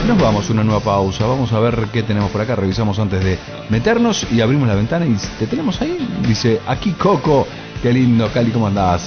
nos vamos a una nueva pausa. Vamos a ver qué tenemos por acá. Revisamos antes de meternos y abrimos la ventana y te tenemos ahí. Dice, aquí Coco. Qué lindo, Cali, ¿cómo andás?